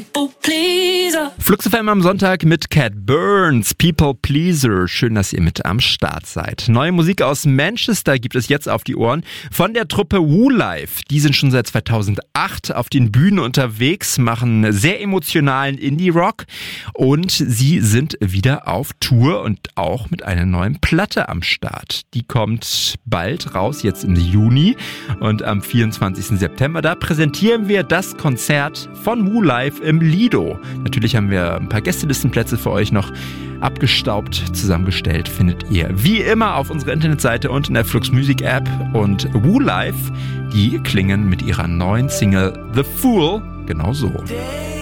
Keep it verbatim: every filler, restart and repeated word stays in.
Flux F M am Sonntag mit Cat Burns, People Pleaser. Schön, dass ihr mit am Start seid. Neue Musik aus Manchester gibt es jetzt auf die Ohren von der Truppe Woo Life. Die sind schon seit zweitausendacht auf den Bühnen unterwegs, machen sehr emotionalen Indie-Rock und sie sind wieder auf Tour und auch mit einer neuen Platte am Start. Die kommt bald raus, jetzt im Juni, und am vierundzwanzigsten September, da präsentieren wir das Konzert von Woo Life im Lido. Natürlich haben wir ein paar Gästelistenplätze für euch noch abgestaubt zusammengestellt. Findet ihr wie immer auf unserer Internetseite und in der Flux Music App. Und Woo Life, die klingen mit ihrer neuen Single The Fool genau so.